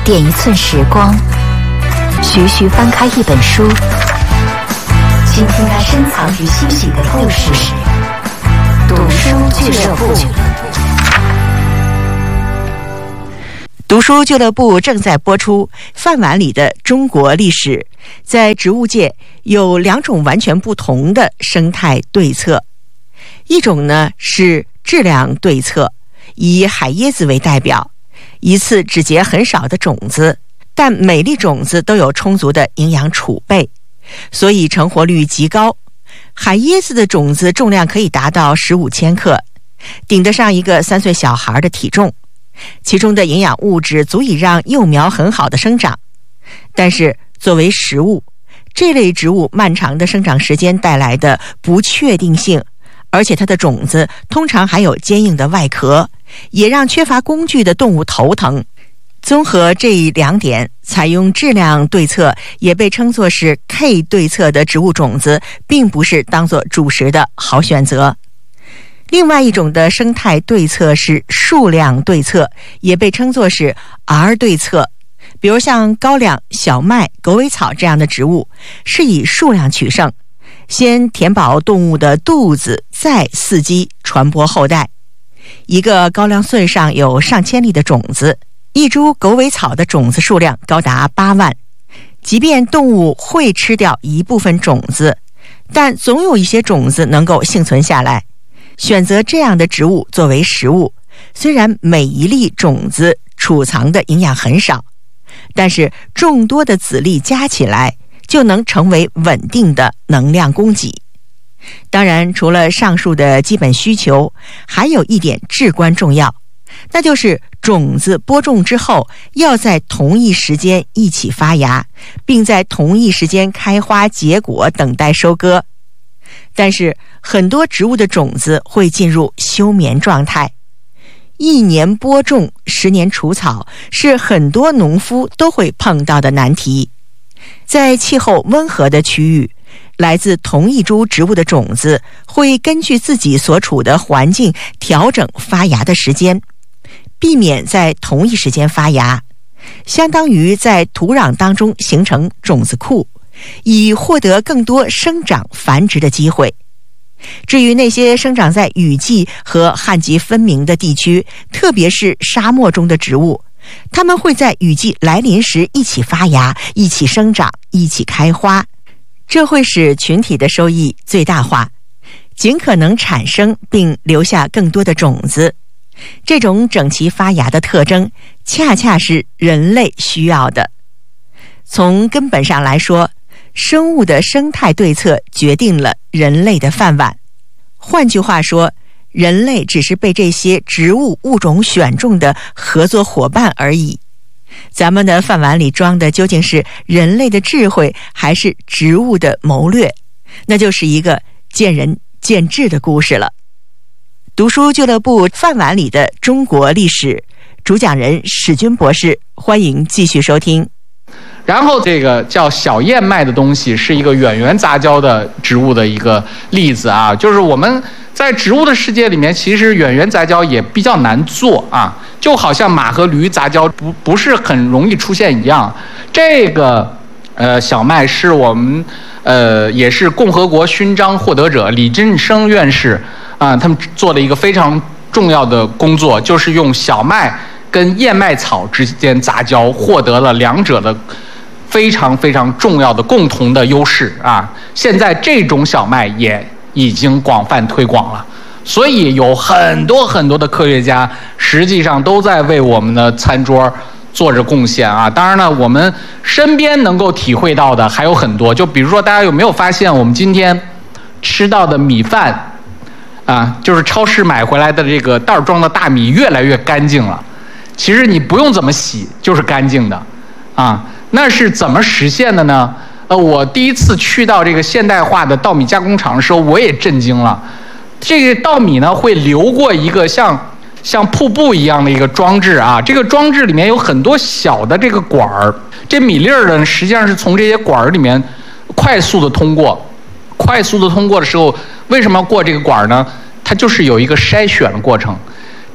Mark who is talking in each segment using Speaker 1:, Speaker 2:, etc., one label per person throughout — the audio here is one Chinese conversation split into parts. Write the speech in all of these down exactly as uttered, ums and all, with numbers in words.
Speaker 1: 点一寸时光，徐徐翻开一本书，倾听那深藏于心底的故事。读书俱乐部。
Speaker 2: 读书俱乐部正在播出饭碗里的中国历史。在植物界有两种完全不同的生态对策，一种呢是质量对策，以海椰子为代表，一次只结很少的种子，但每粒种子都有充足的营养储备，所以成活率极高。海椰子的种子重量可以达到十五千克，顶得上一个三岁小孩的体重，其中的营养物质足以让幼苗很好的生长。但是作为食物，这类植物漫长的生长时间带来的不确定性，而且它的种子通常还有坚硬的外壳，也让缺乏工具的动物头疼。综合这两点，采用质量对策也被称作是 K 对策的植物种子并不是当作主食的好选择。另外一种的生态对策是数量对策，也被称作是 R 对策。比如像高粱、小麦、狗尾草这样的植物，是以数量取胜，先填饱动物的肚子，再伺机传播后代。一个高粱穗上有上千粒的种子，一株狗尾草的种子数量高达八万。即便动物会吃掉一部分种子，但总有一些种子能够幸存下来。选择这样的植物作为食物，虽然每一粒种子储藏的营养很少，但是众多的子粒加起来就能成为稳定的能量供给。当然，除了上述的基本需求，还有一点至关重要，那就是种子播种之后要在同一时间一起发芽，并在同一时间开花结果，等待收割。但是很多植物的种子会进入休眠状态，一年播种，十年除草，是很多农夫都会碰到的难题。在气候温和的区域，来自同一株植物的种子会根据自己所处的环境调整发芽的时间，避免在同一时间发芽，相当于在土壤当中形成种子库，以获得更多生长繁殖的机会。至于那些生长在雨季和旱季分明的地区，特别是沙漠中的植物，它们会在雨季来临时一起发芽，一起生长，一起开花，这会使群体的收益最大化，尽可能产生并留下更多的种子。这种整齐发芽的特征恰恰是人类需要的。从根本上来说，生物的生态对策决定了人类的饭碗。换句话说，人类只是被这些植物物种选中的合作伙伴而已。咱们的饭碗里装的究竟是人类的智慧，还是植物的谋略？那就是一个见仁见智的故事了。读书俱乐部饭碗里的中国历史，主讲人史军博士，欢迎继续收听。
Speaker 3: 然后这个叫小燕麦的东西是一个远缘杂交的植物的一个例子啊，就是我们在植物的世界里面，其实远缘杂交也比较难做啊，就好像马和驴杂交不不是很容易出现一样。这个呃小麦是我们呃也是共和国勋章获得者李振声院士啊，他们做了一个非常重要的工作，就是用小麦跟燕麦草之间杂交，获得了两者的非常非常重要的共同的优势啊！现在这种小麦也已经广泛推广了，所以有很多很多的科学家实际上都在为我们的餐桌做着贡献啊！当然呢，我们身边能够体会到的还有很多，就比如说大家有没有发现，我们今天吃到的米饭啊，就是超市买回来的这个袋装的大米越来越干净了。其实你不用怎么洗，就是干净的啊。那是怎么实现的呢？呃，我第一次去到这个现代化的稻米加工厂的时候，我也震惊了。这个稻米呢，会流过一个像像瀑布一样的一个装置啊。这个装置里面有很多小的这个管儿，这米粒儿呢，实际上是从这些管儿里面快速的通过。快速的通过的时候，为什么要过这个管儿呢？它就是有一个筛选的过程。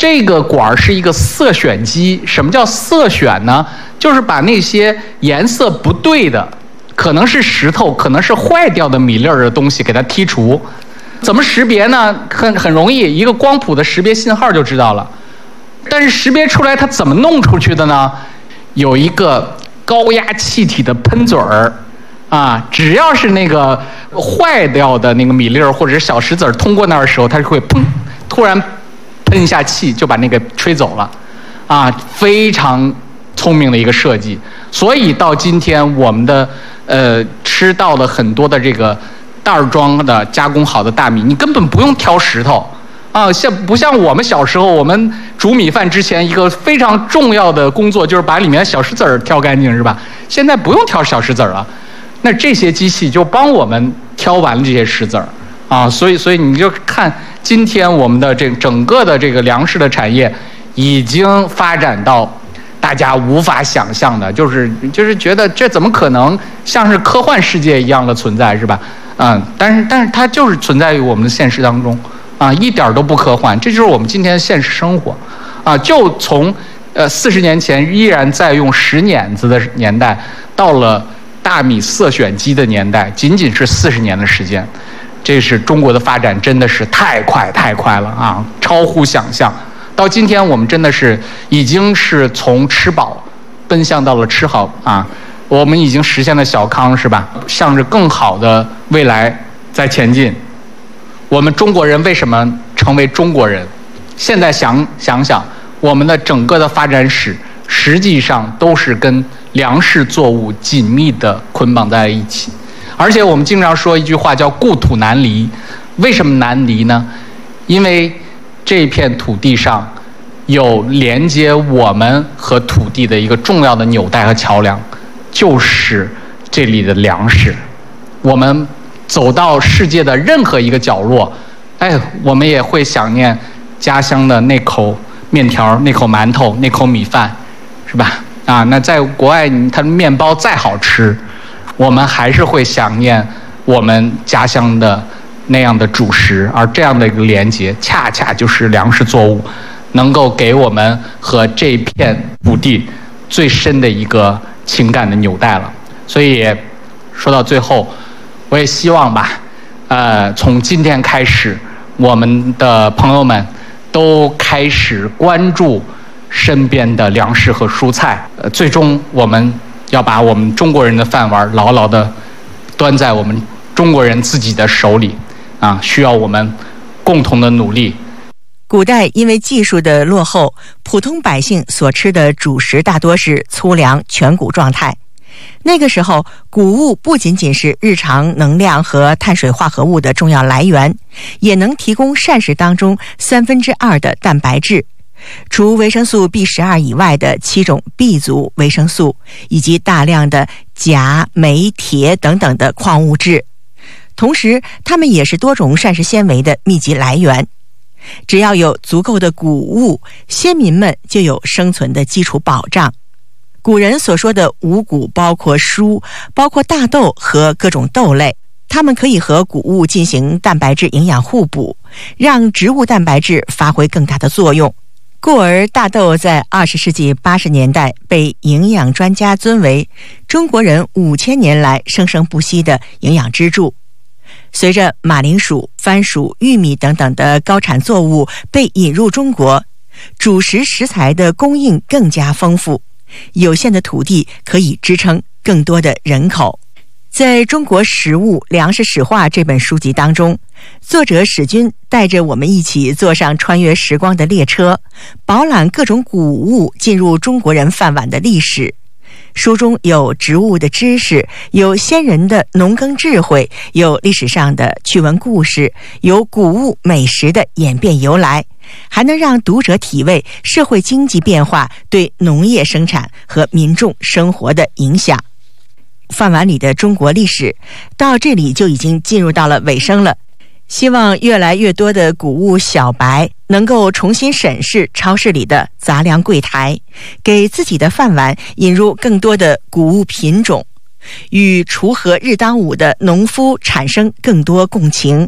Speaker 3: 这个管是一个色选机。什么叫色选呢？就是把那些颜色不对的，可能是石头，可能是坏掉的米粒儿的东西给它剔除。怎么识别呢？很很容易，一个光谱的识别信号就知道了。但是识别出来它怎么弄出去的呢？有一个高压气体的喷嘴儿啊，只要是那个坏掉的那个米粒儿或者是小石子儿通过那儿的时候，它就会砰，突然喷一下气就把那个吹走了啊，非常聪明的一个设计。所以到今天我们的呃吃到了很多的这个袋装的加工好的大米，你根本不用挑石头啊，像不像我们小时候，我们煮米饭之前一个非常重要的工作就是把里面的小石子儿挑干净，是吧？现在不用挑小石子儿了，那这些机器就帮我们挑完了这些石子儿啊，所以所以你就看今天我们的这整个的这个粮食的产业已经发展到大家无法想象的，就是就是觉得这怎么可能，像是科幻世界一样的存在，是吧？嗯，但是但是它就是存在于我们的现实当中啊，一点都不科幻，这就是我们今天的现实生活啊。就从呃四十年前依然在用石碾子的年代，到了大米色选机的年代，仅仅是四十年的时间，这是中国的发展真的是太快太快了啊，超乎想象。到今天我们真的是已经是从吃饱奔向到了吃好啊。我们已经实现了小康，是吧？向着更好的未来在前进。我们中国人为什么成为中国人？现在想想想，我们的整个的发展史实际上都是跟粮食作物紧密的捆绑在一起。而且我们经常说一句话叫故土难离。为什么难离呢？因为这片土地上有连接我们和土地的一个重要的纽带和桥梁，就是这里的粮食。我们走到世界的任何一个角落，哎，我们也会想念家乡的那口面条、那口馒头、那口米饭，是吧？啊，那在国外，它的面包再好吃，我们还是会想念我们家乡的那样的主食。而这样的一个连接，恰恰就是粮食作物能够给我们和这片土地最深的一个情感的纽带了。所以说到最后，我也希望吧，呃，从今天开始，我们的朋友们都开始关注身边的粮食和蔬菜，呃，最终我们要把我们中国人的饭碗牢牢地端在我们中国人自己的手里，啊，需要我们共同的努力。
Speaker 2: 古代因为技术的落后，普通百姓所吃的主食大多是粗粮全谷状态。那个时候，谷物不仅仅是日常能量和碳水化合物的重要来源，也能提供膳食当中三分之二的蛋白质。除维生素 B 十二 以外的七种 B 族维生素，以及大量的钾、镁、铁等等的矿物质。同时，它们也是多种膳食纤维的密集来源。只要有足够的谷物，先民们就有生存的基础保障。古人所说的五谷包括蔬，包括大豆和各种豆类，它们可以和谷物进行蛋白质营养互补，让植物蛋白质发挥更大的作用。故而大豆在二十世纪八十年代被营养专家尊为中国人五千年来生生不息的营养支柱。随着马铃薯、番薯、玉米等等的高产作物被引入中国，主食食材的供应更加丰富，有限的土地可以支撑更多的人口。在中国食物粮食史话这本书籍当中，作者史君带着我们一起坐上穿越时光的列车，饱览各种谷物进入中国人饭碗的历史。书中有植物的知识，有先人的农耕智慧，有历史上的趣闻故事，有谷物美食的演变由来，还能让读者体味社会经济变化对农业生产和民众生活的影响。饭碗里的中国历史到这里就已经进入到了尾声了。希望越来越多的谷物小白能够重新审视超市里的杂粮柜台，给自己的饭碗引入更多的谷物品种，与锄禾日当午的农夫产生更多共情，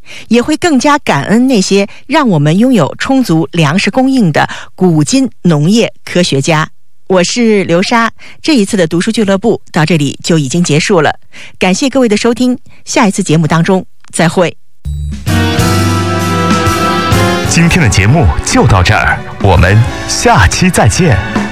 Speaker 2: 也会更加感恩那些让我们拥有充足粮食供应的古今农业科学家。我是刘莎，这一次的读书俱乐部到这里就已经结束了，感谢各位的收听，下一次节目当中再会。
Speaker 4: 今天的节目就到这儿，我们下期再见。